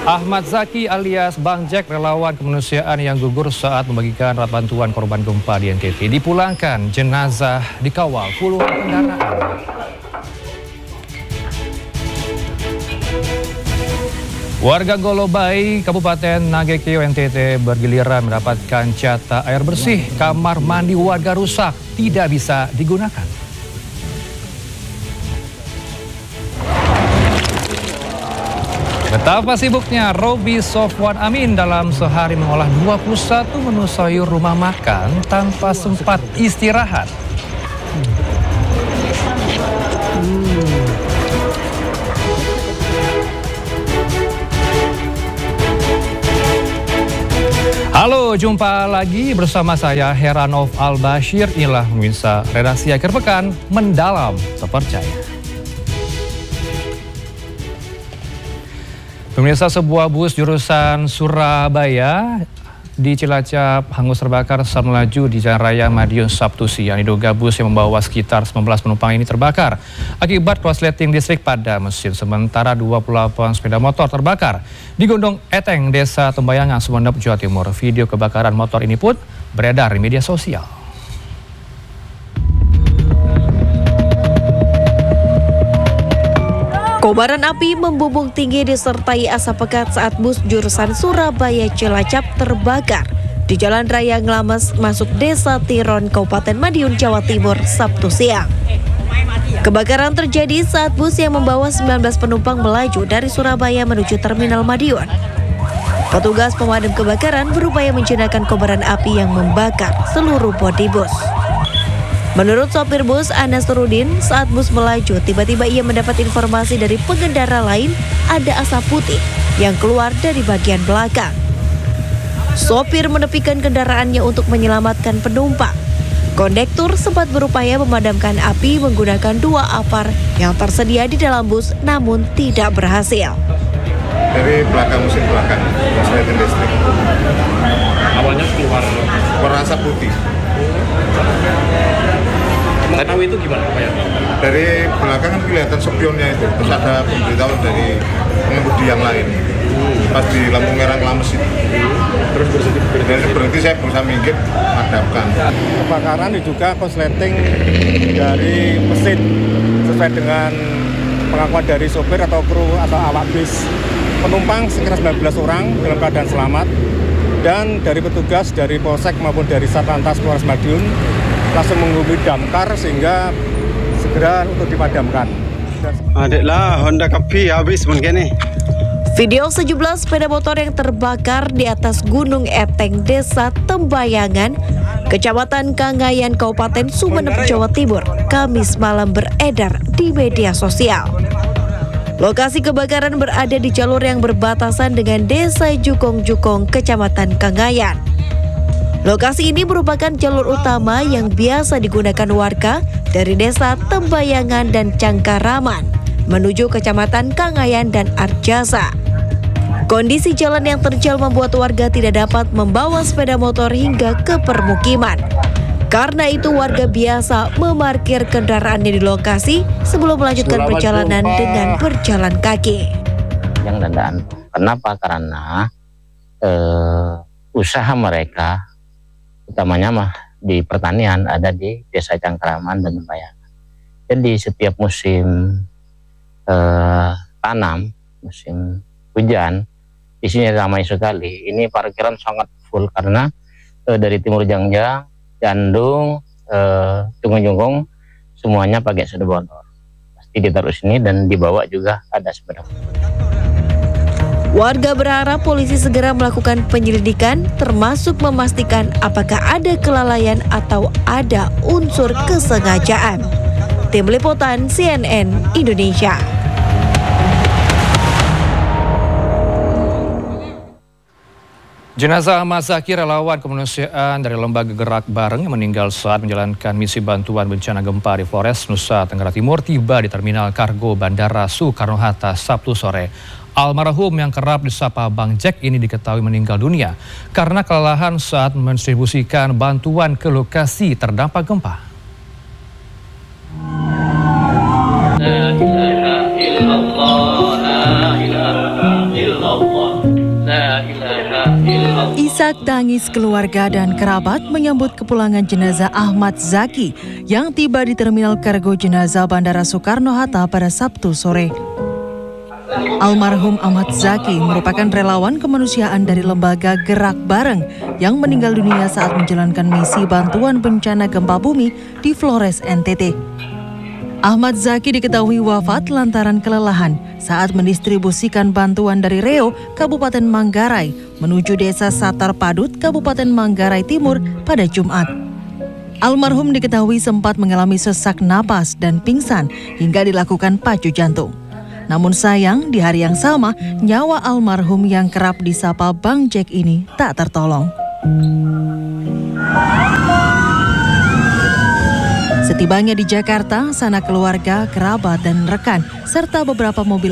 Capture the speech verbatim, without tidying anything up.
Ahmad Zaki alias Bang Jack, relawan kemanusiaan yang gugur saat membagikan alat bantuan korban gempa di N T T, dipulangkan. Jenazah dikawal puluhan kendaraan. Warga Golobai, Kabupaten Nagekeo, N T T bergiliran mendapatkan jatah air bersih. Kamar mandi warga rusak, tidak bisa digunakan. Betapa sibuknya Robi Sofwan Amin dalam sehari mengolah dua puluh satu menu sayur rumah makan tanpa sempat istirahat. Halo, jumpa lagi bersama saya Heranov Al-Bashir. Inilah pemirsa redaksi akhir pekan mendalam terpercaya. Pemirsa, sebuah bus jurusan Surabaya di Cilacap hangus terbakar saat melaju di Jalan Raya Madiun Sabtu siang. Diduga bus yang membawa sekitar sembilan belas penumpang ini terbakar akibat korsleting listrik pada mesin. Sementara dua puluh delapan sepeda motor terbakar di Gondong Eteng, Desa Tembayangan, Sumeneb, Jawa Timur. Video kebakaran motor ini pun beredar di media sosial. Kobaran api membumbung tinggi disertai asap pekat saat bus jurusan Surabaya Cilacap terbakar di Jalan Raya Nglames masuk Desa Tiron, Kabupaten Madiun, Jawa Timur, Sabtu siang. Kebakaran terjadi saat bus yang membawa sembilan belas penumpang melaju dari Surabaya menuju Terminal Madiun. Petugas pemadam kebakaran berupaya menjinakkan kobaran api yang membakar seluruh bodi bus. Menurut sopir bus Anas Rudin, saat bus melaju, tiba-tiba ia mendapat informasi dari pengendara lain ada asap putih yang keluar dari bagian belakang. Sopir menepikan kendaraannya untuk menyelamatkan penumpang. Kondektur sempat berupaya memadamkan api menggunakan dua apar yang tersedia di dalam bus, namun tidak berhasil. Dari belakang mesin belakang, korsleting listrik. Awalnya keluar keluar asap putih. Mengetahui itu gimana Pak ya? Dari belakang kan kelihatan spionnya itu, terus ada pemberitahuan dari pengemudi yang lain. Pas di lampu merah Nglames itu. Terus berhenti, berhenti, berhenti saya berusaha minggir, madamkan. Kebakaran diduga korsleting dari mesin sesuai dengan pengakuan dari sopir atau kru atau awak bis. Penumpang sekitar sembilan belas orang dalam keadaan selamat, dan dari petugas dari Polsek maupun dari Satlantas Polres Madiun langsung menghubungi damkar sehingga segera untuk dipadamkan. Adiklah Honda Kapi habis mungkin nih. Video sejumlah sepeda motor yang terbakar di atas Gunung Eteng, Desa Tembayangan, Kecamatan Kangayan, Kabupaten Sumeneb, Jawa Timur, Kamis malam beredar di media sosial. Lokasi kebakaran berada di jalur yang berbatasan dengan Desa Jukong-Jukong, Kecamatan Kangayan. Lokasi ini merupakan jalur utama yang biasa digunakan warga dari Desa Tembayangan dan Cangkaraman menuju Kecamatan Kangayan dan Arjasa. Kondisi jalan yang terjal membuat warga tidak dapat membawa sepeda motor hingga ke permukiman. Karena itu warga biasa memarkir kendaraannya di lokasi sebelum melanjutkan perjalanan dengan berjalan kaki. Yang dandaan, kenapa? Karena eh, usaha mereka utamanya mah di pertanian ada di Desa Cangkaraman dan Tembayangan. Jadi setiap musim eh, tanam, musim hujan, di sini ramai sekali. Ini parkiran sangat full karena eh, dari Timur Jangjang, Jandung, eh, Tunggung-Junggung semuanya pakai sepeda motor. Pasti ditaruh sini dan dibawa juga ada sepeda motor. Warga berharap polisi segera melakukan penyelidikan termasuk memastikan apakah ada kelalaian atau ada unsur kesengajaan. Tim Liputan C N N Indonesia. Jenazah Ahmad Zaki, relawan kemanusiaan dari Lembaga Gerak Bareng yang meninggal saat menjalankan misi bantuan bencana gempa di Flores, Nusa Tenggara Timur, tiba di Terminal Kargo Bandara Soekarno-Hatta Sabtu sore. Almarhum yang kerap disapa Bang Jack ini diketahui meninggal dunia karena kelelahan saat mendistribusikan bantuan ke lokasi terdampak gempa. La ilaha illallah, la ilaha illallah. Isak tangis keluarga dan kerabat menyambut kepulangan jenazah Ahmad Zaki yang tiba di Terminal Kargo Jenazah Bandara Soekarno-Hatta pada Sabtu sore. Almarhum Ahmad Zaki merupakan relawan kemanusiaan dari lembaga Gerak Bareng yang meninggal dunia saat menjalankan misi bantuan bencana gempa bumi di Flores, N T T. Ahmad Zaki diketahui wafat lantaran kelelahan saat mendistribusikan bantuan dari Reo, Kabupaten Manggarai, menuju Desa Satar Padut, Kabupaten Manggarai Timur pada Jumat. Almarhum diketahui sempat mengalami sesak napas dan pingsan hingga dilakukan pacu jantung. Namun sayang, di hari yang sama, nyawa almarhum yang kerap disapa Bang Jack ini tak tertolong. Setibanya di Jakarta, sanak keluarga, kerabat, dan rekan, serta beberapa mobil